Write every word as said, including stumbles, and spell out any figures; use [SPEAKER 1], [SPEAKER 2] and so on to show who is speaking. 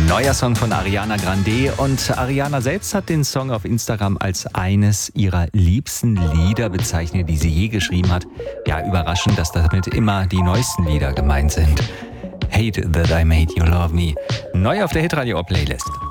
[SPEAKER 1] Neuer Song von Ariana Grande, und Ariana selbst hat den Song auf Instagram als eines ihrer liebsten Lieder bezeichnet, die sie je geschrieben hat. Ja, überraschend, dass damit immer die neuesten Lieder gemeint sind. Hate That I Made You Love Me. Neu auf der Hitradio Playlist.